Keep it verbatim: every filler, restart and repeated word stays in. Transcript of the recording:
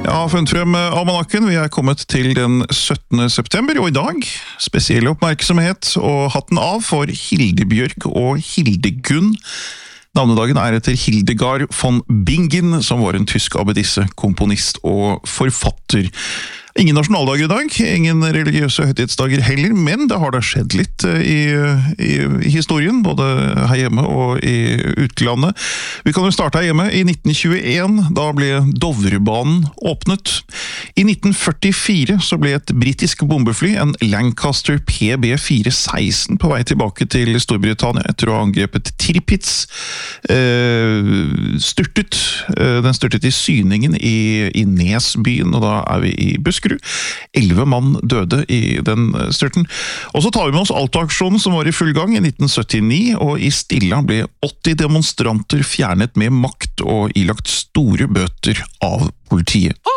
Jeg har funnet frem almanakken. Vi er kommet til den syttende september, og i dag spesiell oppmerksomhet og hatten av for Hildebjørg og Hildegunn. Navnedagen er etter Hildegard von Bingen, som var en tysk abbedisse, komponist og forfatter. Ingen nasjonaldager i dag, ingen religiøse høytidsdager heller, men det har da skjedd litt i, i, i historien, både her hjemme og i utlandet. Vi kan jo starte her hjemme. I nitten tjueen, da ble Dovrebanen åpnet. I nitten førtifire så ble et britisk bombefly, en Lancaster P B fire seksten, på vei tilbake til Storbritannia etter å ha angrepet Tirpitz, eh, styrtet. Den styrtet i syningen i, i Nesbyen, og da er vi i Buskerud. Elleve mann døde i den styrten. Og så tar vi med oss Alta-aksjonen som var i full gang i nitten syttini, og i Stilla ble åtti demonstranter fjernet med makt og ilagt store bøter av politiet.